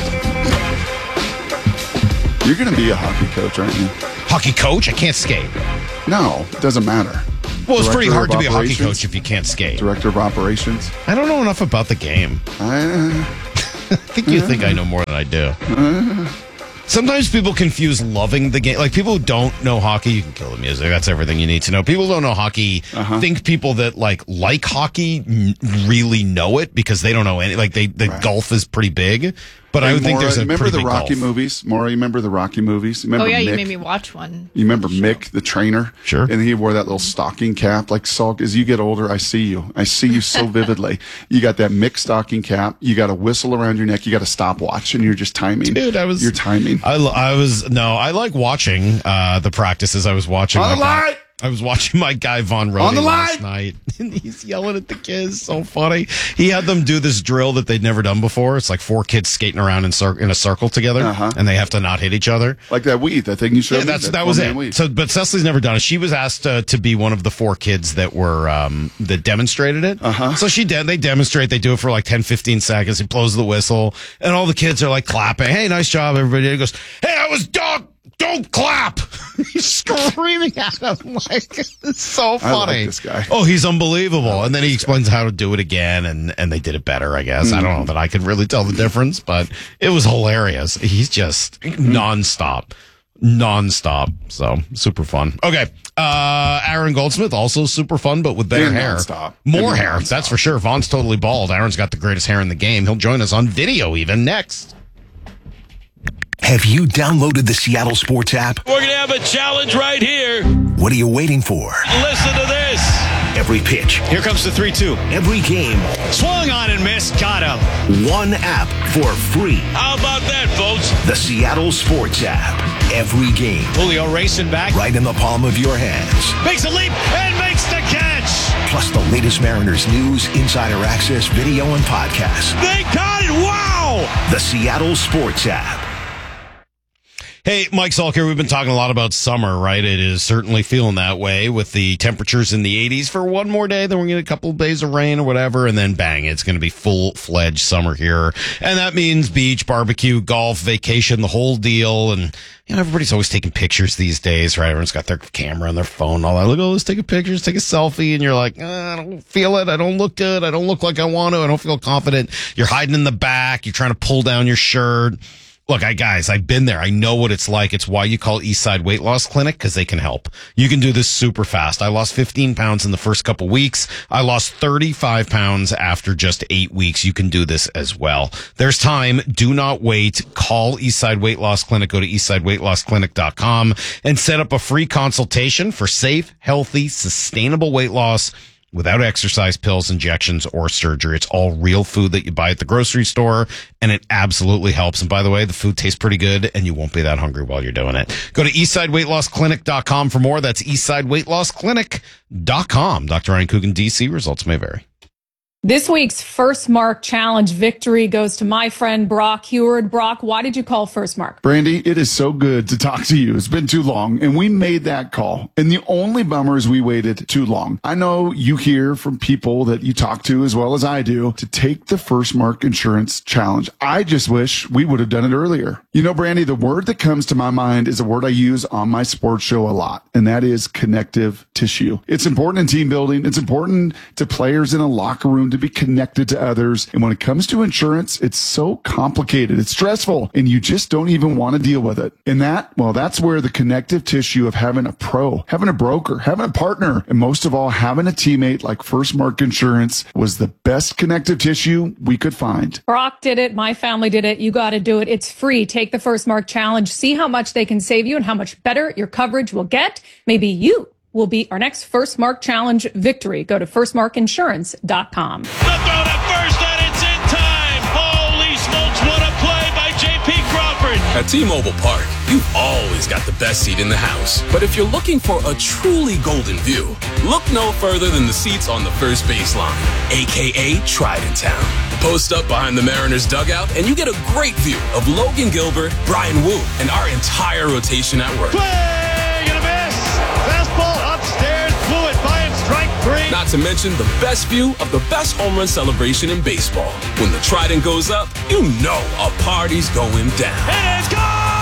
You're going to be a hockey coach, aren't you? Hockey coach? I can't skate. No, it doesn't matter. Well, it's pretty hard to be a hockey coach if you can't skate. Director of operations? I don't know enough about the game. I think you think I know more than I do. Sometimes people confuse loving the game. Like, people who don't know hockey, you can kill the music. That's everything you need to know. People who don't know hockey think people that like hockey really know it because they don't know any. Like, golf is pretty big. But I would think there's a remember pretty the big Rocky golf. movies? Maura, you remember the Rocky movies? Remember Mick? Mick? You made me watch one. You remember Mick, the trainer? Sure. And he wore that little stocking cap. Like, Salk, as you get older, I see you. I see you so vividly. You got that Mick stocking cap. You got a whistle around your neck. You got a stopwatch, and you're just timing. Dude, you're timing. I like watching the practices. I was watching. On the line! I was watching my guy Von Rode last night, and he's yelling at the kids. So funny. He had them do this drill that they'd never done before. It's like 4 kids skating around in a circle together, and they have to not hit each other. Like that weed, that thing you showed me? That was it. Weed. So, but Cecily's never done it. She was asked to be one of the 4 kids that were that demonstrated it. So she did. They demonstrate. They do it for like 10, 15 seconds. He blows the whistle, and all the kids are like clapping. Hey, nice job, everybody. He goes, hey, I was dog. Don't clap! He's screaming at him like it's so funny. I like this guy. Oh, he's unbelievable. And then he explains how to do it again, and they did it better, I guess. I don't know that I could really tell the difference, but it was hilarious. He's just nonstop. So super fun. Okay. Aaron Goldsmith, also super fun, but with better hair. More hair, that's for sure. Vaughn's totally bald. Aaron's got the greatest hair in the game. He'll join us on video even next. Have you downloaded the Seattle Sports app? We're going to have a challenge right here. What are you waiting for? Listen to this. Every pitch. Here comes the 3-2. Every game. Swung on and missed. Got him. One app for free. How about that, folks? The Seattle Sports app. Every game. Julio racing back. Right in the palm of your hands. Makes a leap and makes the catch. Plus the latest Mariners news, insider access, video, and podcasts. They got it. Wow. The Seattle Sports app. Hey, Mike Salk here. We've been talking a lot about summer, right? It is certainly feeling that way with the temperatures in the 80s for one more day. Then we're going to get a couple of days of rain or whatever. And then bang, it's going to be full-fledged summer here. And that means beach, barbecue, golf, vacation, the whole deal. And, you know, everybody's always taking pictures these days, right? Everyone's got their camera on their phone and all that. Look, oh, let's take a picture, let's take a selfie. And you're like, I don't feel it. I don't look good. I don't look like I want to. I don't feel confident. You're hiding in the back. You're trying to pull down your shirt. Look, guys, I've been there. I know what it's like. It's why you call Eastside Weight Loss Clinic, because they can help. You can do this super fast. I lost 15 pounds in the first couple weeks. I lost 35 pounds after just 8 weeks. You can do this as well. There's time. Do not wait. Call Eastside Weight Loss Clinic. Go to eastsideweightlossclinic.com and set up a free consultation for safe, healthy, sustainable weight loss without exercise pills, injections, or surgery. It's all real food that you buy at the grocery store, and it absolutely helps. And by the way, the food tastes pretty good, and you won't be that hungry while you're doing it. Go to eastsideweightlossclinic.com for more. That's eastsideweightlossclinic.com. Dr. Ryan Coogan, D.C. Results may vary. This week's First Mark Challenge victory goes to my friend Brock Heward. Brock, why did you call First Mark? Brandy, it is so good to talk to you. It's been too long, and we made that call. And the only bummer is we waited too long. I know you hear from people that you talk to as well as I do to take the First Mark Insurance Challenge. I just wish we would have done it earlier. You know, Brandy, the word that comes to my mind is a word I use on my sports show a lot, and that is connective tissue. It's important in team building. It's important to players in a locker room to be connected to others. And when it comes to insurance, it's so complicated. It's stressful, and you just don't even want to deal with it. And that's where the connective tissue of having a pro, having a broker, having a partner, and most of all, having a teammate like First Mark Insurance was the best connective tissue we could find. Brock did it. My family did it. You got to do it. It's free. Take the First Mark Challenge. See how much they can save you and how much better your coverage will get. Maybe you will be our next First Mark Challenge victory. Go to firstmarkinsurance.com. The throw to first, and it's in time. Holy smokes, what a play by J.P. Crawford. At T-Mobile Park, you've always got the best seat in the house. But if you're looking for a truly golden view, look no further than the seats on the first baseline, a.k.a. Trident Town. Post up behind the Mariners dugout, and you get a great view of Logan Gilbert, Brian Wu, and our entire rotation at work. Swing and a miss. Fastball upstairs, blew it by him, strike three. Not to mention the best view of the best home run celebration in baseball. When the Trident goes up, you know a party's going down. It is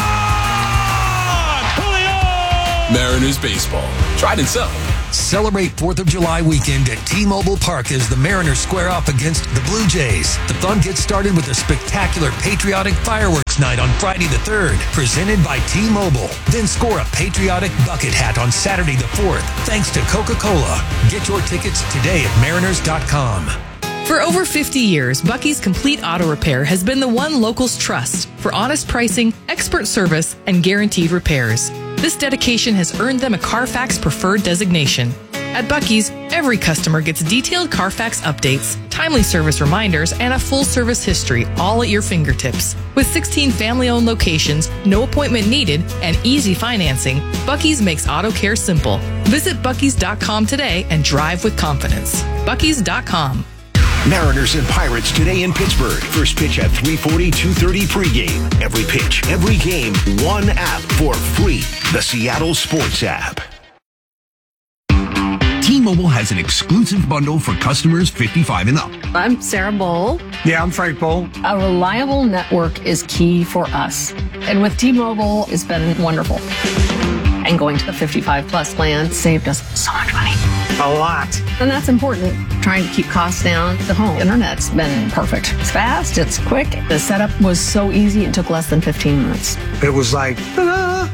gone! Julio! Mariners baseball. Trident's up. Celebrate 4th of July weekend at T-Mobile Park as the Mariners square off against the Blue Jays. The fun gets started with a spectacular patriotic fireworks night on Friday the 3rd, presented by T-Mobile. Then score a patriotic bucket hat on Saturday the 4th, thanks to Coca-Cola. Get your tickets today at mariners.com. For over 50 years, Bucky's Complete Auto Repair has been the one locals trust for honest pricing, expert service, and guaranteed repairs. This dedication has earned them a Carfax Preferred designation. At Bucky's, every customer gets detailed Carfax updates, timely service reminders, and a full service history, all at your fingertips. With 16 family-owned locations, no appointment needed, and easy financing, Bucky's makes auto care simple. Visit Bucky's.com today and drive with confidence. Bucky's.com. Mariners and Pirates today in Pittsburgh. First pitch at 3:40, 2:30 pregame. Every pitch, every game, one app for free. The Seattle Sports app. T-Mobile has an exclusive bundle for customers 55 and up. I'm Sarah Bowl. Yeah, I'm Frank Bowl. A reliable network is key for us. And with T-Mobile, it's been wonderful. And going to the 55 plus plan saved us so much money. A lot. And that's important. Trying to keep costs down. The home internet's been perfect. It's fast, it's quick. The setup was so easy, it took less than 15 minutes. It was like, ta-da!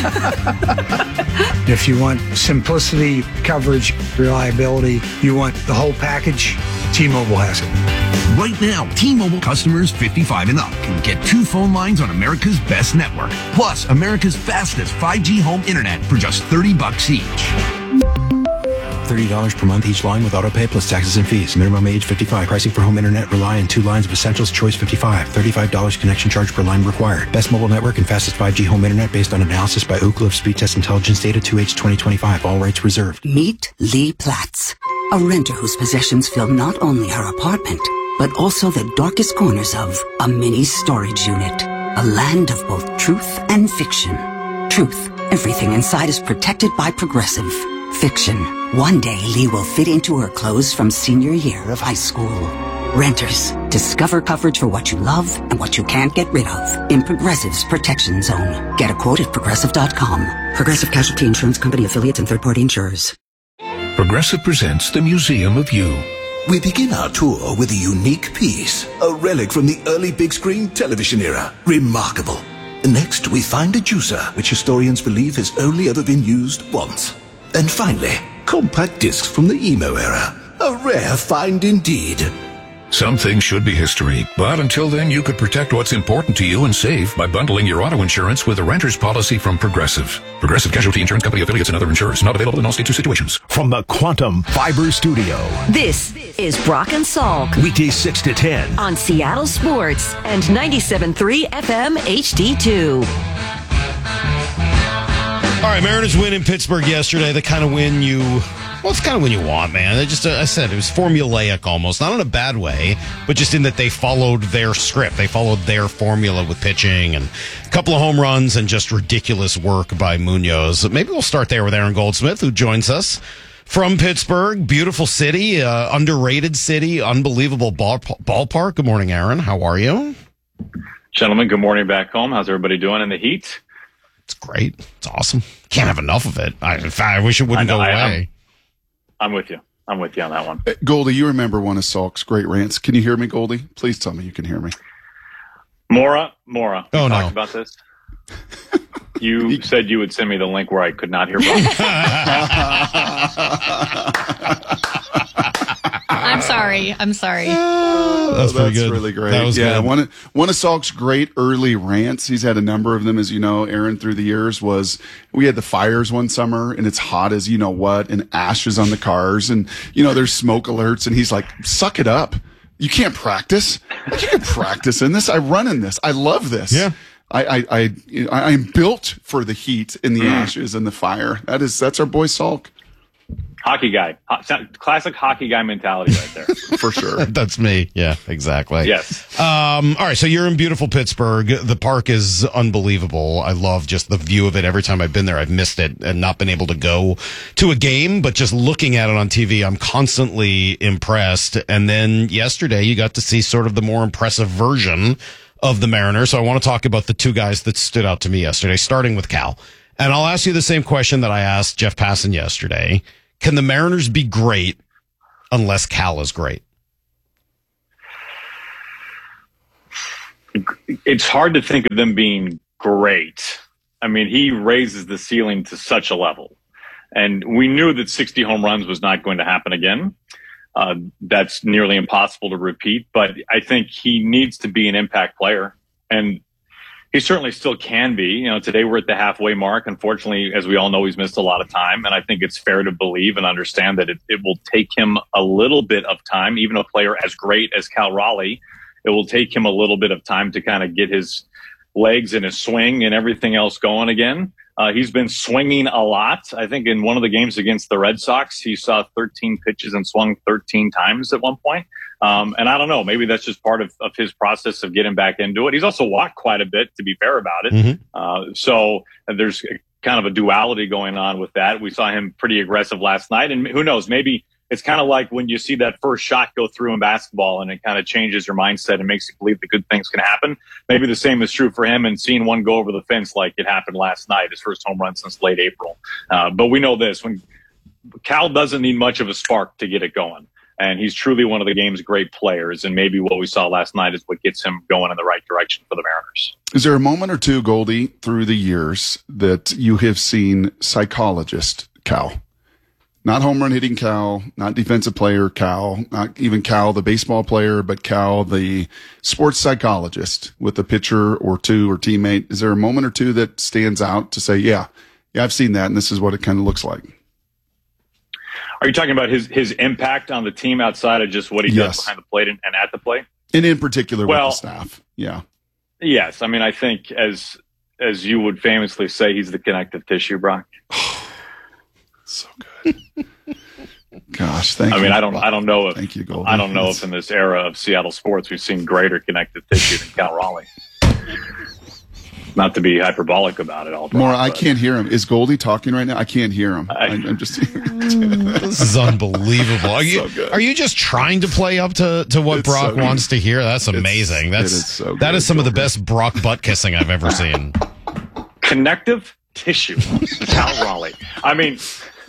If you want simplicity, coverage, reliability, you want the whole package, T-Mobile has it. Right now, T-Mobile customers 55 and up can get 2 phone lines on America's best network, plus America's fastest 5G home internet for just $30 each. $30 per month each line with autopay plus taxes and fees. Minimum age 55. Pricing for home internet rely on 2 lines of Essentials Choice 55. $35 connection charge per line required. Best mobile network and fastest 5G home internet based on analysis by Ookla of Speed Test Intelligence data 2H 2025. All rights reserved. Meet Lee Platts, a renter whose possessions fill not only her apartment, but also the darkest corners of a mini storage unit. A land of both truth and fiction. Truth. Everything inside is protected by Progressive. Fiction. One day Lee will fit into her clothes from senior year of high school. Renters. Discover coverage for what you love and what you can't get rid of in Progressive's Protection Zone. Get a quote at Progressive.com. Progressive Casualty Insurance Company affiliates and third-party insurers. Progressive presents the Museum of You. We begin our tour with a unique piece, a relic from the early big screen television era. Remarkable. Next, we find a juicer, which historians believe has only ever been used once. And finally, compact discs from the emo era. A rare find indeed. Some things should be history, but until then you could protect what's important to you and save by bundling your auto insurance with a renter's policy from Progressive. Progressive Casualty Insurance Company affiliates and other insurers. Not available in all states or situations. From the Quantum Fiber Studio. This is Brock and Salk. Weekdays 6 to 10. On Seattle Sports and 97.3 FM HD2. All right, Mariners win in Pittsburgh yesterday. The kind of win it's kind of win you want, man. They just, I said, it was formulaic almost. Not in a bad way, but just in that they followed their script. They followed their formula with pitching and a couple of home runs and just ridiculous work by Munoz. Maybe we'll start there with Aaron Goldsmith, who joins us from Pittsburgh. Beautiful city, underrated city, unbelievable ballpark. Good morning, Aaron. How are you? Gentlemen, good morning back home. How's everybody doing in the heat? It's great. It's awesome. Can't have enough of it. I wish it wouldn't go away. I'm with you. I'm with you on that one. Goldie, you remember one of Salk's great rants. Can you hear me, Goldie? Please tell me you can hear me. Mora, Oh, we no. talked about this. You said you would send me the link where I could not hear Brock. I'm sorry. That's pretty good. Really great. That was good. One of Salk's great early rants, he's had a number of them, as you know, Aaron, through the years, was we had the fires one summer and it's hot as you know what, and ashes on the cars, and there's smoke alerts, and he's like, suck it up. You can't practice. You can practice in this. I run in this. I love this. Yeah. I'm built for the heat and the ashes and the fire. That's our boy Salk. Hockey guy. Classic hockey guy mentality right there. For sure. That's me. Yeah, exactly. Yes. All right. So you're in beautiful Pittsburgh. The park is unbelievable. I love just the view of it. Every time I've been there, I've missed it and not been able to go to a game, but just looking at it on TV, I'm constantly impressed. And then yesterday you got to see sort of the more impressive version of the Mariners. So I want to talk about the two guys that stood out to me yesterday, starting with Cal. And I'll ask you the same question that I asked Jeff Passan yesterday. Can the Mariners be great unless Cal is great? It's hard to think of them being great. I mean, he raises the ceiling to such a level. And we knew that 60 home runs was not going to happen again. That's nearly impossible to repeat. But I think he needs to be an impact player. And he certainly still can be. Today we're at the halfway mark. Unfortunately, as we all know, he's missed a lot of time. And I think it's fair to believe and understand that it will take him a little bit of time. Even a player as great as Cal Raleigh, it will take him a little bit of time to kind of get his legs and his swing and everything else going again. He's been swinging a lot. I think in one of the games against the Red Sox, he saw 13 pitches and swung 13 times at one point. And I don't know, maybe that's just part of his process of getting back into it. He's also walked quite a bit, to be fair about it. Mm-hmm. So there's kind of a duality going on with that. We saw him pretty aggressive last night, and who knows, maybe it's kind of like when you see that first shot go through in basketball and it kind of changes your mindset and makes you believe that good things can happen. Maybe the same is true for him, and seeing one go over the fence like it happened last night, his first home run since late April. But we know this, when Cal doesn't need much of a spark to get it going. And he's truly one of the game's great players. And maybe what we saw last night is what gets him going in the right direction for the Mariners. Is there a moment or two, Goldie, through the years that you have seen psychologist Cal? Not home run hitting Cal, not defensive player Cal, not even Cal, the baseball player, but Cal, the sports psychologist with a pitcher or two or teammate. Is there a moment or two that stands out to say, yeah, I've seen that, and this is what it kind of looks like? Are you talking about his impact on the team outside of just what he does behind the plate and at the plate? And in particular with the staff. Yeah. Yes. I mean, I think as you would famously say, he's the connective tissue, Brock. So good. Gosh, thank you. I mean, I don't know if thank you, Goldie. I don't know if in this era of Seattle sports we've seen greater connective tissue than Cal Raleigh. Not to be hyperbolic about it all. Maura, I can't hear him. Is Goldie talking right now? I can't hear him. I'm just This is unbelievable. Are you just trying to play up to what Brock wants to hear? That's amazing. That is some of the best Brock butt kissing I've ever seen. Connective tissue. Cal Raleigh. I mean,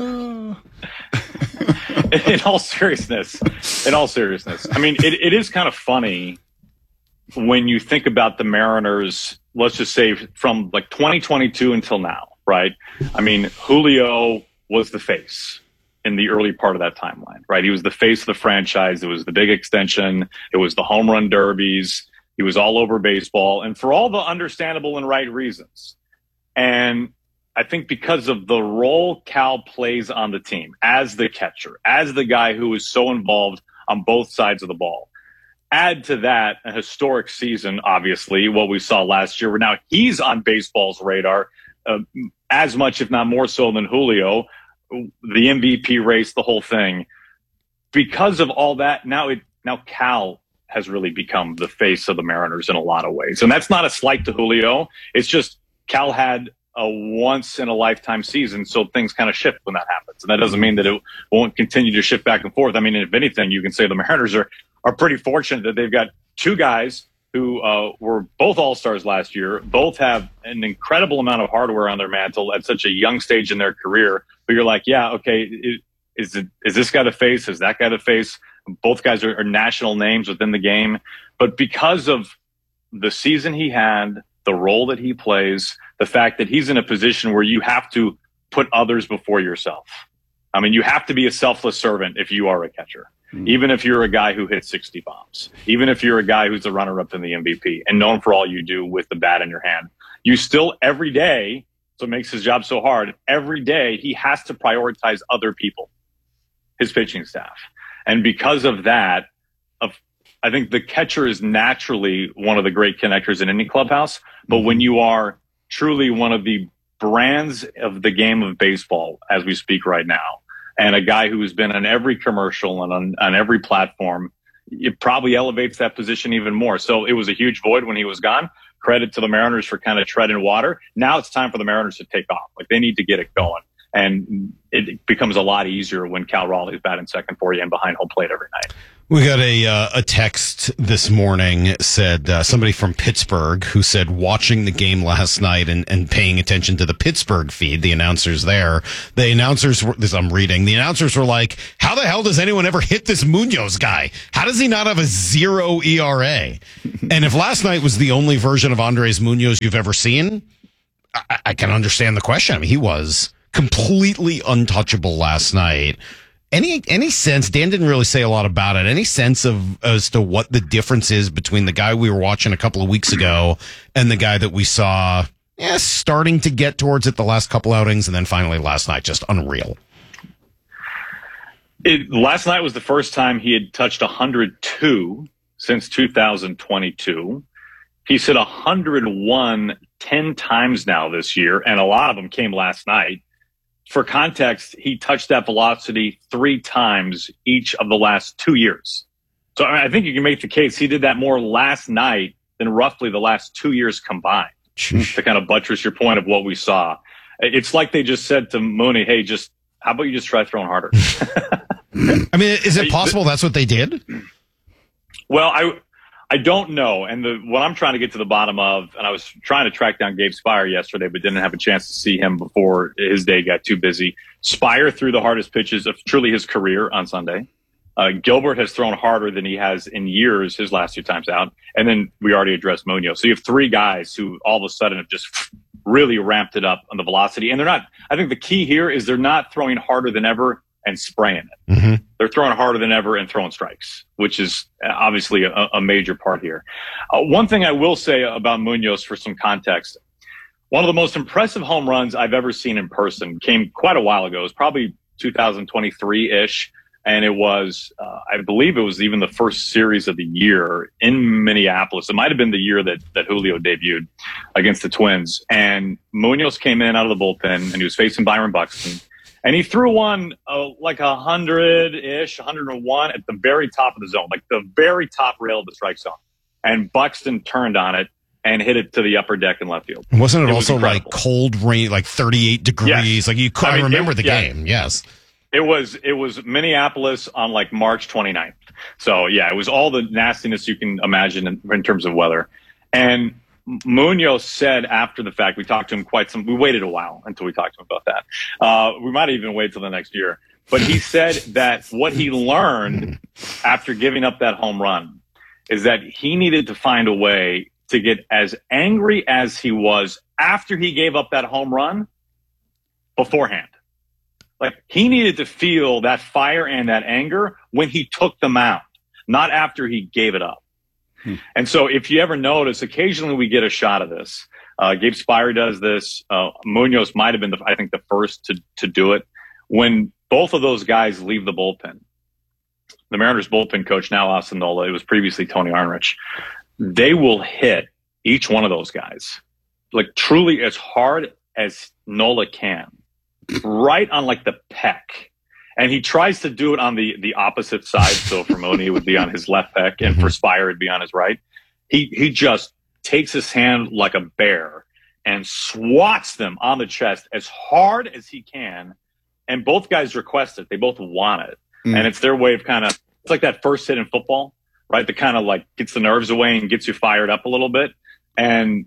in all seriousness, I mean, it is kind of funny when you think about the Mariners, let's just say from like 2022 until now, right? I mean, Julio was the face in the early part of that timeline, right? He was the face of the franchise. It was the big extension. It was the home run derbies. He was all over baseball, and for all the understandable and right reasons. And I think because of the role Cal plays on the team as the catcher, as the guy who is so involved on both sides of the ball. Add to that a historic season, obviously, what we saw last year, where now he's on baseball's radar as much, if not more so than Julio, the MVP race, the whole thing. Because of all that, now Cal has really become the face of the Mariners in a lot of ways. And that's not a slight to Julio. It's just Cal had a once-in-a-lifetime season, so things kind of shift when that happens. And that doesn't mean that it won't continue to shift back and forth. I mean, if anything, you can say the Mariners are pretty fortunate that they've got two guys who were both All-Stars last year, both have an incredible amount of hardware on their mantle at such a young stage in their career. But you're like, yeah, okay, Is this guy the face? Is that guy the face? Both guys are national names within the game. But because of the season he had, the role that he plays, the fact that he's in a position where you have to put others before yourself. I mean, you have to be a selfless servant if you are a catcher. Even if you're a guy who hits 60 bombs, even if you're a guy who's a runner-up in the MVP and known for all you do with the bat in your hand, you still every day, so it makes his job so hard, every day he has to prioritize other people, his pitching staff. And because of that, I think the catcher is naturally one of the great connectors in any clubhouse. But when you are truly one of the brands of the game of baseball as we speak right now, and a guy who's been on every commercial and on every platform, it probably elevates that position even more. So it was a huge void when he was gone. Credit to the Mariners for kind of treading water. Now it's time for the Mariners to take off. Like, they need to get it going. And it becomes a lot easier when Cal Raleigh's batting second for you and behind home plate every night. We got a text this morning, said somebody from Pittsburgh who said watching the game last night and paying attention to the Pittsburgh feed, the announcers there, the announcers were like, how the hell does anyone ever hit this Munoz guy? How does he not have a 0 ERA? And if last night was the only version of Andres Munoz you've ever seen, I can understand the question. I mean, he was completely untouchable last night. Any sense, Dan didn't really say a lot about it, any sense as to what the difference is between the guy we were watching a couple of weeks ago and the guy that we saw starting to get towards it the last couple outings and then finally last night? Just unreal. Last night was the first time he had touched 102 since 2022. He's hit 101 10 times now this year, and a lot of them came last night. For context, he touched that velocity 3 times each of the last 2 years. So I think you can make the case he did that more last night than roughly the last 2 years combined to kind of buttress your point of what we saw. It's like they just said to Mooney, hey, how about you just try throwing harder? I mean, is it possible that's what they did? Well, I don't know. And what I'm trying to get to the bottom of, and I was trying to track down Gabe Spire yesterday, but didn't have a chance to see him before his day got too busy. Spire threw the hardest pitches of truly his career on Sunday. Gilbert has thrown harder than he has in years his last 2 times out. And then we already addressed Munoz. So you have 3 guys who all of a sudden have just really ramped it up on the velocity. And I think the key here is they're not throwing harder than ever and spraying it. Mm-hmm. They're throwing harder than ever and throwing strikes, which is obviously a major part here. One thing I will say about Munoz for some context, one of the most impressive home runs I've ever seen in person came quite a while ago. It was probably 2023-ish. And it was, I believe it was even the first series of the year in Minneapolis. It might have been the year that Julio debuted against the Twins. And Munoz came in out of the bullpen and he was facing Byron Buxton. And he threw one like 100-ish, 101 at the very top of the zone, like the very top rail of the strike zone. And Buxton turned on it and hit it to the upper deck in left field. Wasn't it also like cold rain, like 38 degrees? Yes. Like you couldn't remember the game. Yes. It was Minneapolis on like March 29th. So yeah, it was all the nastiness you can imagine in terms of weather. And Munoz said after the fact, we talked to him we waited a while until we talked to him about that. We might even wait till the next year. But he said that what he learned after giving up that home run is that he needed to find a way to get as angry as he was after he gave up that home run beforehand. Like, he needed to feel that fire and that anger when he took the mound, not after he gave it up. And so if you ever notice, occasionally we get a shot of this. Gabe Spire does this. Munoz might have been, the first to do it. When both of those guys leave the bullpen, the Mariners bullpen coach, now Austin Nola, it was previously Tony Arnrich, they will hit each one of those guys, like truly as hard as Nola can, right on like the pec. And he tries to do it on the opposite side. So for Mooney, it would be on his left pec, and for Spire, it'd be on his right. He just takes his hand like a bear and swats them on the chest as hard as he can. And both guys request it. They both want it. And it's their way of it's like that first hit in football, right? That kind of like gets the nerves away and gets you fired up a little bit. And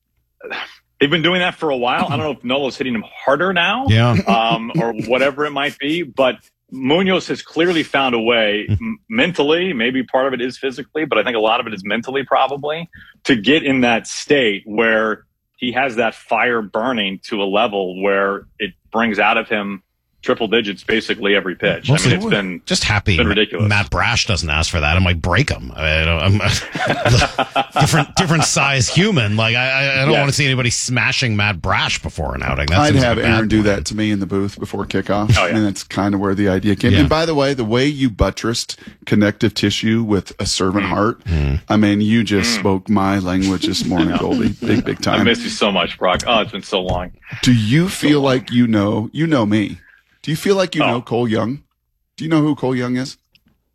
they've been doing that for a while. I don't know if Nola's hitting him harder now, or whatever it might be, but Munoz has clearly found a way mentally, maybe part of it is physically, but I think a lot of it is mentally probably, to get in that state where he has that fire burning to a level where it brings out of him triple digits basically every pitch. I mean, it's been just happy. Been ridiculous. Matt Brash doesn't ask for that. I might break him. I'm a different size human. Like I don't want to see anybody smashing Matt Brash before an outing. I'd have Aaron do that to me in the booth before kickoff. Oh, yeah. And that's kind of where the idea came. Yeah. And by the way you buttressed connective tissue with a servant heart, I mean, you just spoke my language this morning, Goldie. Big time. I miss you so much, Brock. Oh, it's been so long. Do you feel like you know me? Do you feel like you know Cole Young? Do you know who Cole Young is?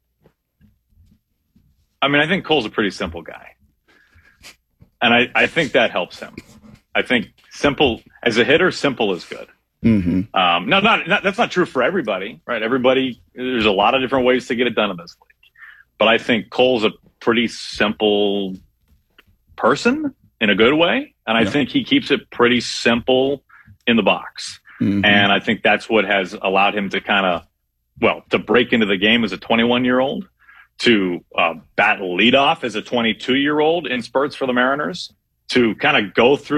I mean, I think Cole's a pretty simple guy. And I think that helps him. I think simple, as a hitter, simple is good. Mm-hmm. No, that's not true for everybody, right? There's a lot of different ways to get it done in this league. But I think Cole's a pretty simple person in a good way. And I think he keeps it pretty simple in the box. Mm-hmm. And I think that's what has allowed him to to break into the game as a 21-year-old, to bat leadoff as a 22-year-old in spurts for the Mariners, to kind of go through